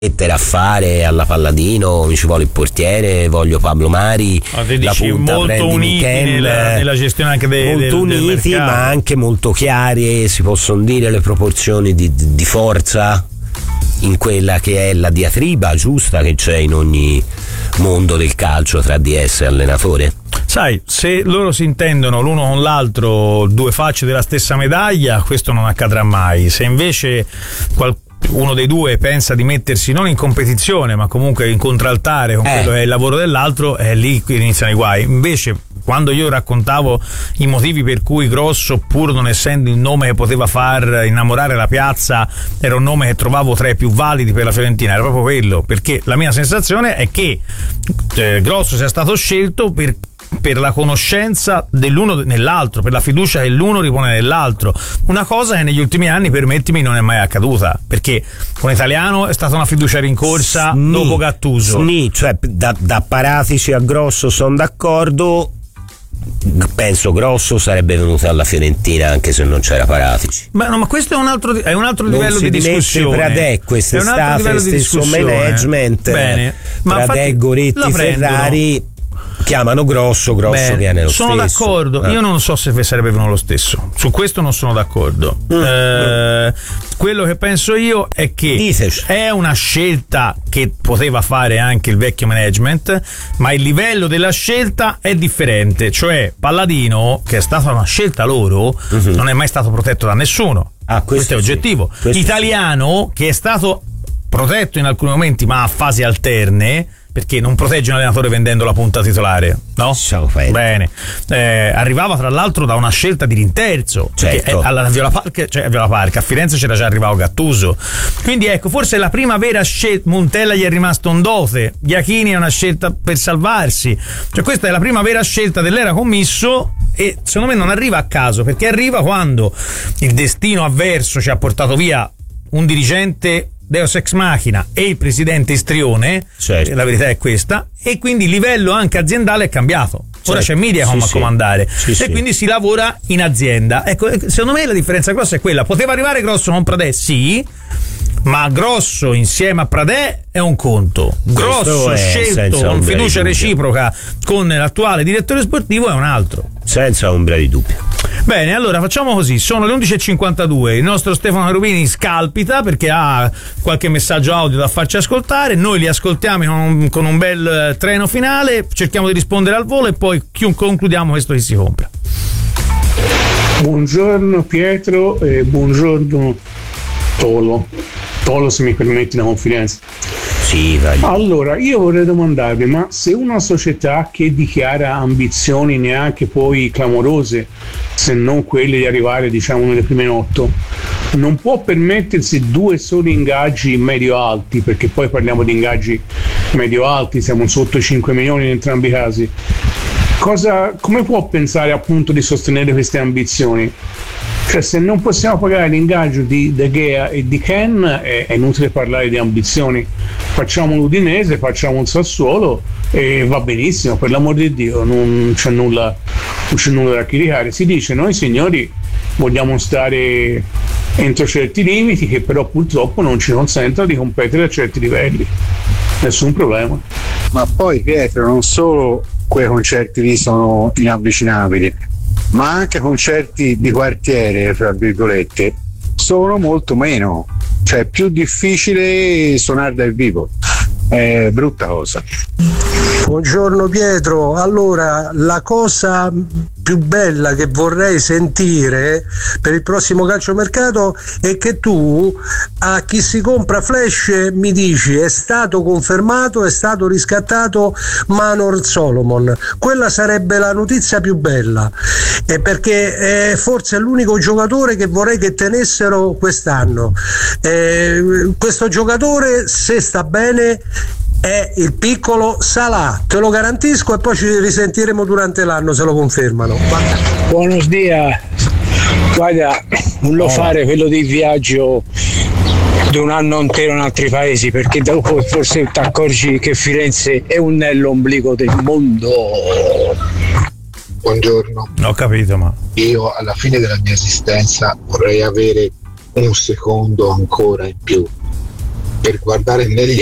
a fare alla Palladino, mi ci vuole il portiere, voglio Pablo Mari, la punta molto uniti nella gestione anche molto uniti, del ma anche molto chiari, si possono dire, le proporzioni di forza in quella che è la diatriba giusta che c'è in ogni mondo del calcio tra DS e allenatore. Sai, se loro si intendono l'uno con l'altro, due facce della stessa medaglia, questo non accadrà mai. Se invece uno dei due pensa di mettersi non in competizione ma comunque in contraltare con quello che è il lavoro dell'altro, è lì che iniziano i guai. Invece quando io raccontavo i motivi per cui Grosso, pur non essendo il nome che poteva far innamorare la piazza, era un nome che trovavo tra i più validi per la Fiorentina, era proprio quello, perché la mia sensazione è che Grosso sia stato scelto per la conoscenza dell'uno nell'altro, per la fiducia che l'uno ripone nell'altro, una cosa che negli ultimi anni, permettimi, non è mai accaduta, perché con Italiano è stata una fiducia rincorsa dopo Gattuso. Cioè da Paratici a Grosso sono d'accordo. Penso Grosso sarebbe venuto alla Fiorentina anche se non c'era Paratici. Ma questo è un altro livello di discussione. Pradè quest'estate, stesso management. Bene, ma Pradè, Goretti, Ferrari chiamano Grosso viene lo stesso. Sono d'accordo, io non so se sarebbe venuto lo stesso, su questo non sono d'accordo. Quello che penso io è che è una scelta che poteva fare anche il vecchio management, ma il livello della scelta è differente, cioè Palladino, che è stata una scelta loro, non è mai stato protetto da nessuno. Questo è oggettivo. Italiano, che è stato protetto in alcuni momenti ma a fasi alterne, perché non protegge un allenatore vendendo la punta titolare, no? Bene. Arrivava tra l'altro da una scelta di rinterzo, certo. Alla Viola Park, a Firenze c'era già arrivato Gattuso, quindi ecco, forse la prima vera scelta. Montella gli è rimasto un dote, Iachini è una scelta per salvarsi, cioè questa è la prima vera scelta dell'era Commisso, e secondo me non arriva a caso, perché arriva quando il destino avverso ci ha portato via un dirigente Deus ex machina e il presidente istrione, certo. La verità è questa, e quindi il livello anche aziendale è cambiato. Ora c'è Mediacom a comandare quindi si lavora in azienda. Ecco, secondo me la differenza grossa è quella. Poteva arrivare Grosso con Pradè, sì, ma Grosso insieme a Pradè è un conto. Grosso scelto con fiducia reciproca con l'attuale direttore sportivo è un altro. Senza ombra di dubbio. Bene, allora facciamo così, sono le 11.52, il nostro Stefano Rubini scalpita perché ha qualche messaggio audio da farci ascoltare, noi li ascoltiamo con un bel treno finale, cerchiamo di rispondere al volo e poi concludiamo questo che si compra. Buongiorno Pietro e buongiorno Tolo, se mi permetti una confidenza. Sì, vai. Allora, io vorrei domandarvi, ma se una società che dichiara ambizioni neanche poi clamorose, se non quelle di arrivare, diciamo, nelle prime 8, non può permettersi 2 soli ingaggi medio-alti, perché poi parliamo di ingaggi medio-alti, siamo sotto i 5 milioni in entrambi i casi, come può pensare appunto di sostenere queste ambizioni? Cioè, se non possiamo pagare l'ingaggio di De Gea e di Ken, è inutile parlare di ambizioni. Facciamo l'Udinese, facciamo un Sassuolo e va benissimo, per l'amor di Dio, non c'è nulla da criticare. Si dice, noi signori vogliamo stare entro certi limiti che però purtroppo non ci consentono di competere a certi livelli. Nessun problema. Ma poi Pietro, non solo quei concerti lì sono inavvicinabili, ma anche concerti di quartiere, fra virgolette, sono molto meno, cioè è più difficile suonare dal vivo, è brutta cosa. Buongiorno Pietro, allora la cosa più bella che vorrei sentire per il prossimo calciomercato è che tu a chi si compra Flash mi dici è stato confermato, è stato riscattato Manor Solomon. Quella sarebbe la notizia più bella, perché forse è l'unico giocatore che vorrei che tenessero quest'anno. Questo giocatore, se sta bene, è il piccolo Salah, te lo garantisco, e poi ci risentiremo durante l'anno se lo confermano. Buenos dias, guarda, non lo fare quello del viaggio di un anno intero in altri paesi, perché dopo forse ti accorgi che Firenze è un nell'omblico del mondo. Buongiorno. Ho capito, ma io alla fine della mia esistenza vorrei avere un secondo ancora in più per guardare negli